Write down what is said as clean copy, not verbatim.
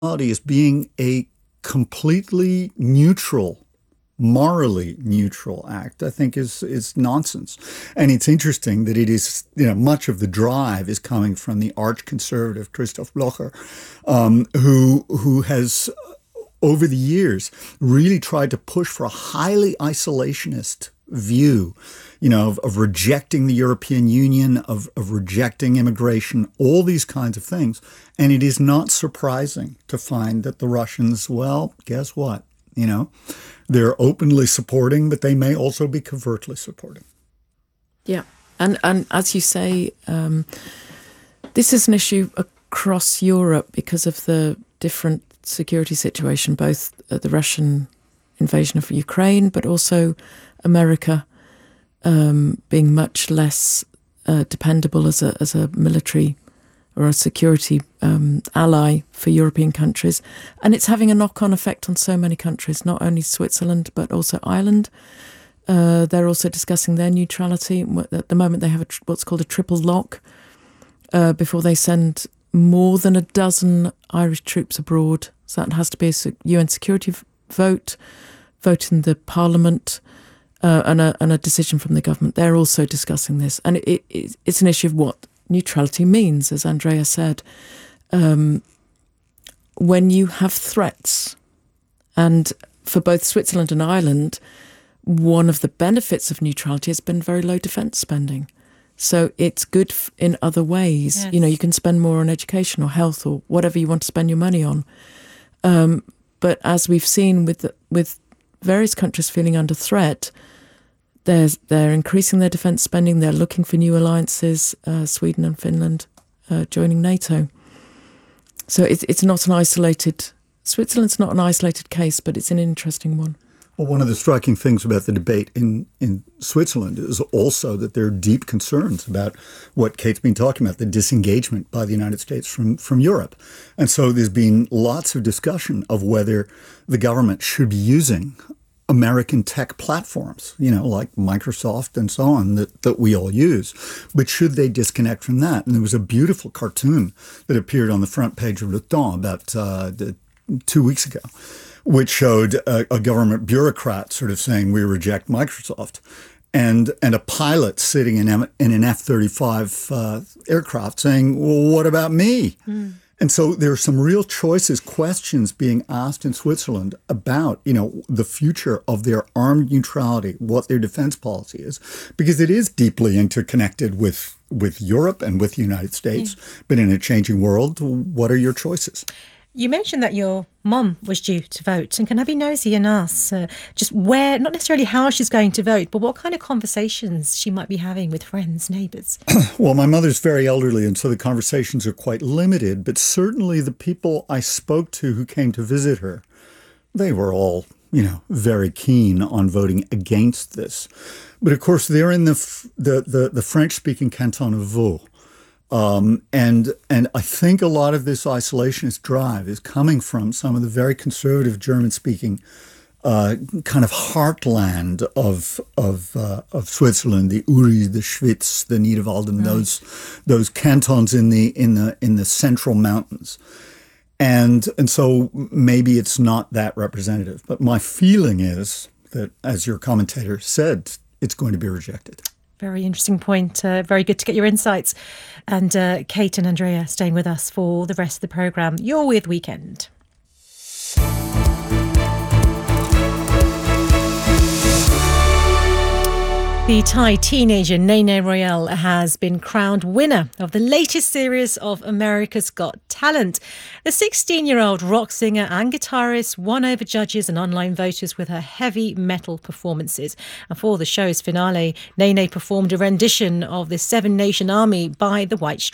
as being a completely neutral, morally neutral act, I think is nonsense. And it's interesting that it is, much of the drive is coming from the arch conservative Christoph Blocher, who has over the years really tried to push for a highly isolationist view, of rejecting the European Union, of rejecting immigration, all these kinds of things. And it is not surprising to find that the Russians, well, guess what? They're openly supporting, but they may also be covertly supporting. Yeah. And as you say, this is an issue across Europe because of the different security situation, both the Russian invasion of Ukraine, but also America being much less dependable as a military or a security ally for European countries. And it's having a knock-on effect on so many countries, not only Switzerland, but also Ireland. They're also discussing their neutrality. At the moment, they have what's called a triple lock before they send more than a dozen Irish troops abroad. So that has to be a UN security vote in the Parliament, and a decision from the government. They're also discussing this. And it's an issue of what neutrality means, as Andrea said. When you have threats, and for both Switzerland and Ireland, one of the benefits of neutrality has been very low defence spending. So it's good in other ways. Yes. You can spend more on education or health or whatever you want to spend your money on. But as we've seen with various countries feeling under threat, they're increasing their defence spending. They're looking for new alliances, Sweden and Finland joining NATO. So it's not an isolated... Switzerland's not an isolated case, but it's an interesting one. Well, one of the striking things about the debate in Switzerland is also that there are deep concerns about what Kate's been talking about, the disengagement by the United States from Europe. And so there's been lots of discussion of whether the government should be using American tech platforms, like Microsoft and so on that we all use. But should they disconnect from that? And there was a beautiful cartoon that appeared on the front page of Le Temps about 2 weeks ago, which showed a government bureaucrat sort of saying, we reject Microsoft, and a pilot sitting in an F-35 aircraft saying, well, what about me? Mm. And so there are some real questions being asked in Switzerland about, the future of their armed neutrality, what their defense policy is, because it is deeply interconnected with Europe and with the United States. Yeah. But in a changing world, what are your choices? You mentioned that your mum was due to vote, and can I be nosy and ask just where, not necessarily how she's going to vote, but what kind of conversations she might be having with friends, neighbours? Well, my mother's very elderly, and so the conversations are quite limited, but certainly the people I spoke to who came to visit her, they were all, very keen on voting against this. But of course, they're in the French-speaking canton of Vaud. And I think a lot of this isolationist drive is coming from some of the very conservative German-speaking kind of heartland of Switzerland, the Uri, the Schwyz, the Niederwalden, right. those cantons in the central mountains, and so maybe it's not that representative. But my feeling is that, as your commentator said, it's going to be rejected. Very interesting point. Very good to get your insights. And Kate and Andrea staying with us for the rest of the programme. You're with Weekend. The Thai teenager Nene Royale has been crowned winner of the latest series of America's Got Talent. The 16-year-old rock singer and guitarist won over judges and online voters with her heavy metal performances. And for the show's finale, Nene performed a rendition of the Seven Nation Army by the White Stripes.